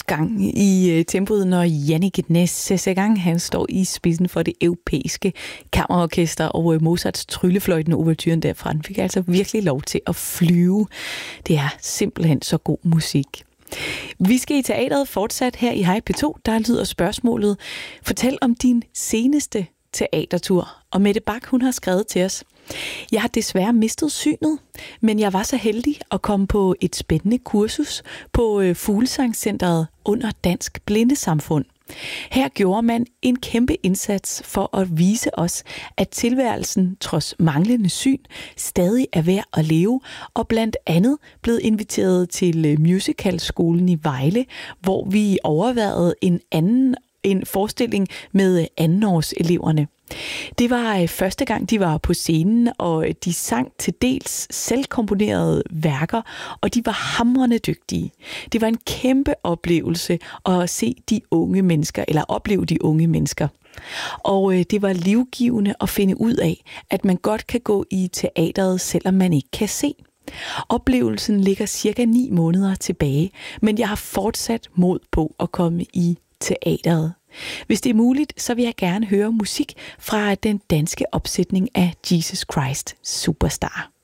gang i tempoet, når Jannik Næs sætter i gang. Han står i spidsen for det europæiske kammerorkester, og Mozarts Tryllefløjten ouverturen derfra, den fik altså virkelig lov til at flyve. Det er simpelthen så god musik. Vi skal i teateret fortsat her i Hej P2. Der lyder spørgsmålet: fortæl om din seneste teatertur. Og Mette Bak, hun har skrevet til os: jeg har desværre mistet synet, men jeg var så heldig at komme på et spændende kursus på Fuglesangcentret under Dansk Blindesamfund. Her gjorde man en kæmpe indsats for at vise os, at tilværelsen trods manglende syn stadig er værd at leve, og blandt andet blev inviteret til musicalskolen i Vejle, hvor vi overværede en forestilling med andenårseleverne. Det var første gang, de var på scenen, og de sang til dels selvkomponerede værker, og de var hamrende dygtige. Det var en kæmpe oplevelse at se de unge mennesker, eller opleve de unge mennesker. Og det var livgivende at finde ud af, at man godt kan gå i teateret, selvom man ikke kan se. Oplevelsen ligger cirka 9 måneder tilbage, men jeg har fortsat mod på at komme i teateret. Hvis det er muligt, så vil jeg gerne høre musik fra den danske opsætning af Jesus Christ Superstar.